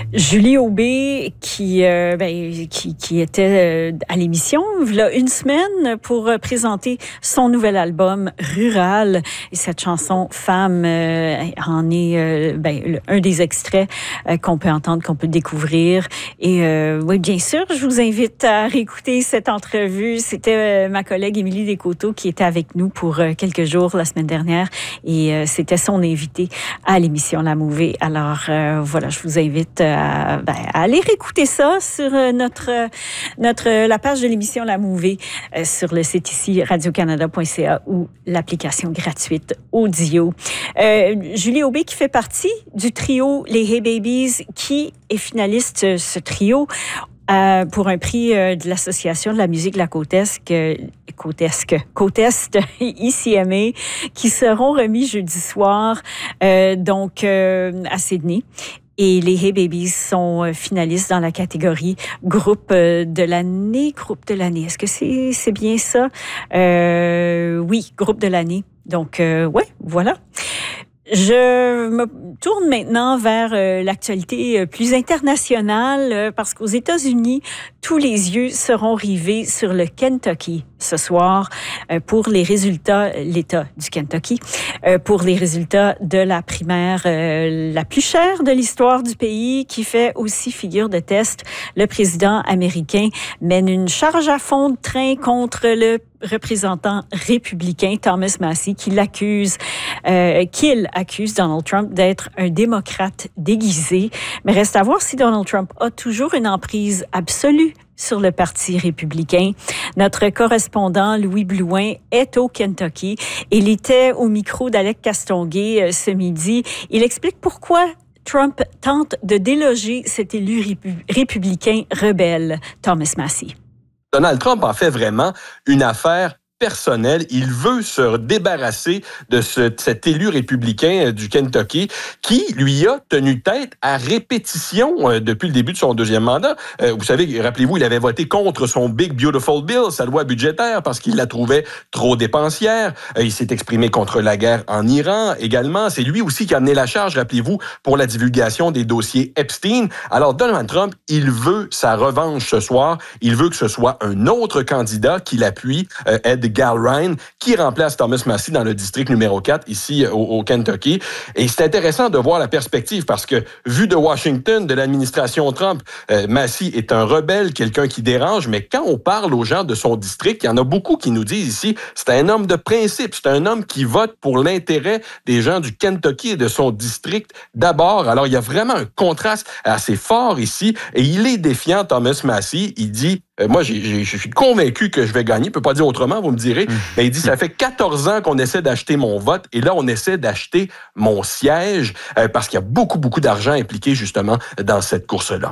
Julie Aubé qui était à l'émission il y a une semaine pour présenter son nouvel album Rural. Et cette chanson Femme en est un des extraits qu'on peut entendre, qu'on peut découvrir. Et oui, bien sûr, je vous invite à réécouter cette entrevue. C'était ma collègue Émilie Descoteaux qui était avec nous pour quelques jours la semaine dernière. Et c'était son invité à l'émission La Mouvée. Alors voilà, je vous invite à aller réécouter ça sur la page de l'émission La Mouvée sur le site ici radiocanada.ca ou l'application gratuite Audio. Julie Aubé qui fait partie du trio Les Hey Babies, qui est finaliste, ce trio, pour un prix de l'Association de la musique de la Côte Est, ICMA, qui seront remis jeudi soir, à Sydney. Et les Hey Babies sont finalistes dans la catégorie groupe de l'année. Groupe de l'année, est-ce que c'est bien ça? Oui, groupe de l'année. Donc, voilà. Je me tourne maintenant vers l'actualité plus internationale parce qu'aux États-Unis, tous les yeux seront rivés sur le Kentucky ce soir pour les résultats, l'État du Kentucky, pour les résultats de la primaire la plus chère de l'histoire du pays, qui fait aussi figure de test. Le président américain mène une charge à fond de train contre le représentant républicain Thomas Massie, qu'il accuse Donald Trump d'être un démocrate déguisé. Mais reste à voir si Donald Trump a toujours une emprise absolue sur le Parti républicain. Notre correspondant Louis Blouin est au Kentucky. Il était au micro d'Alec Castonguay ce midi. Il explique pourquoi Trump tente de déloger cet élu républicain rebelle, Thomas Massie. Donald Trump en fait vraiment une affaire personnel. Il veut se débarrasser de cet élu républicain du Kentucky qui lui a tenu tête à répétition depuis le début de son deuxième mandat. Vous savez, rappelez-vous, il avait voté contre son Big Beautiful Bill, sa loi budgétaire, parce qu'il la trouvait trop dépensière. Il s'est exprimé contre la guerre en Iran également. C'est lui aussi qui a amené la charge, rappelez-vous, pour la divulgation des dossiers Epstein. Alors, Donald Trump, il veut sa revanche ce soir. Il veut que ce soit un autre candidat qui l'appuie, Ed Gallrein, qui remplace Thomas Massie dans le district numéro 4 ici au Kentucky. Et c'est intéressant de voir la perspective parce que, vu de Washington, de l'administration Trump, Massie est un rebelle, quelqu'un qui dérange, mais quand on parle aux gens de son district, il y en a beaucoup qui nous disent ici, c'est un homme de principe, c'est un homme qui vote pour l'intérêt des gens du Kentucky et de son district d'abord. Alors, il y a vraiment un contraste assez fort ici et il est défiant, Thomas Massie. Il dit, moi, je suis convaincu que je vais gagner. Je peux pas dire autrement, vous me direz. Mais il dit, ça fait 14 ans qu'on essaie d'acheter mon vote et là, on essaie d'acheter mon siège parce qu'il y a beaucoup, beaucoup d'argent impliqué justement dans cette course-là.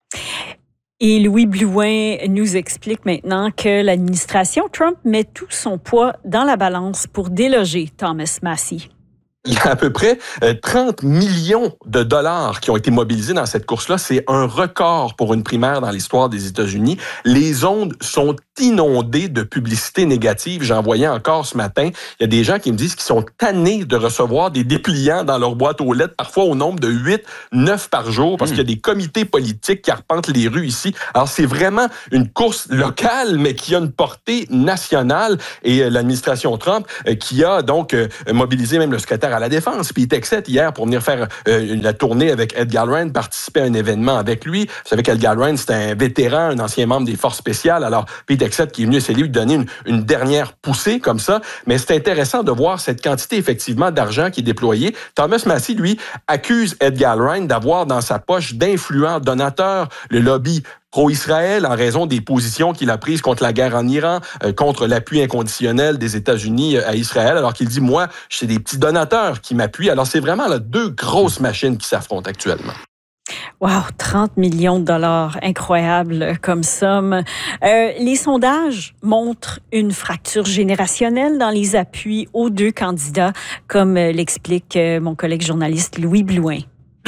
Et Louis Blouin nous explique maintenant que l'administration Trump met tout son poids dans la balance pour déloger Thomas Massie. Il y a à peu près 30 millions de dollars qui ont été mobilisés dans cette course-là. C'est un record pour une primaire dans l'histoire des États-Unis. Les ondes sont inondées de publicité négative. J'en voyais encore ce matin. Il y a des gens qui me disent qu'ils sont tannés de recevoir des dépliants dans leur boîte aux lettres, parfois au nombre de 8, 9 par jour, parce qu'il y a des comités politiques qui arpentent les rues ici. Alors, c'est vraiment une course locale, mais qui a une portée nationale. Et l'administration Trump, qui a donc mobilisé même le secrétaire à la Défense, Pete Hegseth, hier, pour venir faire la tournée avec Ed Gallrein, participer à un événement avec lui. Vous savez qu'Ed Gallrein, c'est un vétéran, un ancien membre des forces spéciales. Alors, Pete Hegseth qui est venu essayer de lui donner une dernière poussée comme ça. Mais c'est intéressant de voir cette quantité, effectivement, d'argent qui est déployée. Thomas Massie, lui, accuse Ed Gallrein d'avoir dans sa poche d'influents donateurs le lobby pro-Israël en raison des positions qu'il a prises contre la guerre en Iran, contre l'appui inconditionnel des États-Unis à Israël, alors qu'il dit, moi, c'est des petits donateurs qui m'appuient. Alors, c'est vraiment là, deux grosses machines qui s'affrontent actuellement. Wow, 30 millions de dollars, incroyable comme somme. Les sondages montrent une fracture générationnelle dans les appuis aux deux candidats, comme l'explique mon collègue journaliste Louis Blouin.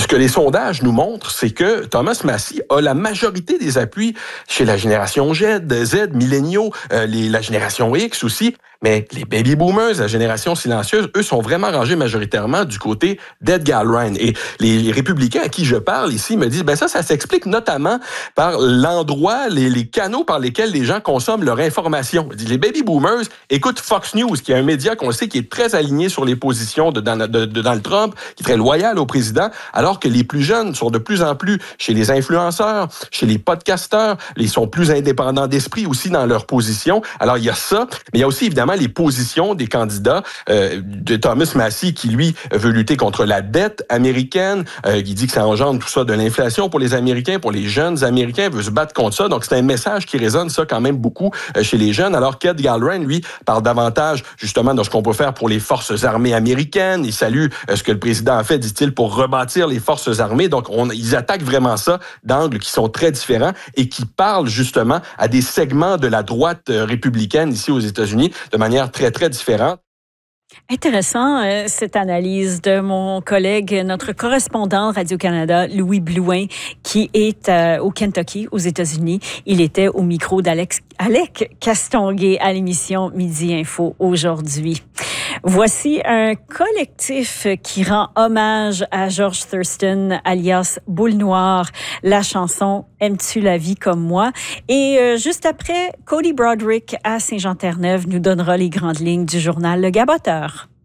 que les sondages nous montrent, c'est que Thomas Massie a la majorité des appuis chez la génération Z, milléniaux, la génération X aussi. Mais les baby boomers, la génération silencieuse, eux sont vraiment rangés majoritairement du côté d'Ed Gallrein. Et les républicains à qui je parle ici me disent, ça s'explique notamment par l'endroit, les canaux par lesquels les gens consomment leur information. Les baby boomers écoutent Fox News, qui est un média qu'on sait qui est très aligné sur les positions de Donald Trump, qui est très loyal au président, alors que les plus jeunes sont de plus en plus chez les influenceurs, chez les podcasteurs, ils sont plus indépendants d'esprit aussi dans leur position. Alors il y a ça, mais il y a aussi évidemment les positions des candidats de Thomas Massie qui, lui, veut lutter contre la dette américaine, qui dit que ça engendre tout ça de l'inflation pour les Américains, pour les jeunes Américains, veut se battre contre ça. Donc, c'est un message qui résonne ça quand même beaucoup chez les jeunes, alors qu'Ed Gallrein, lui, parle davantage justement de ce qu'on peut faire pour les forces armées américaines. Il salue ce que le président a fait, dit-il, pour rebâtir les forces armées. Donc, ils attaquent vraiment ça d'angles qui sont très différents et qui parlent justement à des segments de la droite républicaine ici aux États-Unis de manière très, très différente. Intéressant, cette analyse de mon collègue, notre correspondant Radio-Canada, Louis Blouin, qui est au Kentucky, aux États-Unis. Il était au micro Alec Castonguay à l'émission Midi Info aujourd'hui. Voici un collectif qui rend hommage à George Thurston, alias Boule Noire, la chanson « Aimes-tu la vie comme moi ?» Et juste après, Cody Broderick à Saint-Jean-Terre-Neuve nous donnera les grandes lignes du journal Le Gaboteur.